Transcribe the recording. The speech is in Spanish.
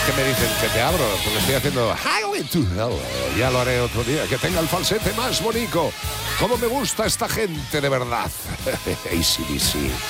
que me dicen que te abro, porque estoy haciendo Highway to Hell. Ya lo haré otro día, que tenga el falsete más bonito. Cómo me gusta esta gente de verdad. AC/DC.